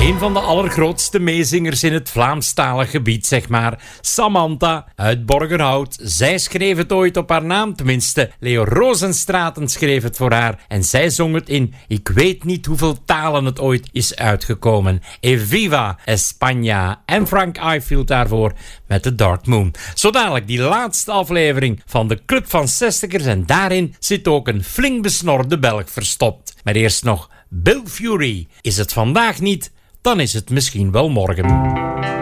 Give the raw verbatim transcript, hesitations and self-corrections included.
Een van de allergrootste meezingers in het Vlaamstalig gebied, zeg maar. Samantha uit Borgerhout. Zij schreef het ooit op haar naam, tenminste. Leo Rozenstraten schreef het voor haar. En zij zong het in ik weet niet hoeveel talen het ooit is uitgekomen. Eviva España. En Frank Ifield daarvoor met The Dark Moon. Zo dadelijk die laatste aflevering van de Club van zestigers. En daarin zit ook een flink besnorde Belg verstopt. Maar eerst nog Bill Fury. Is het vandaag niet, dan is het misschien wel morgen.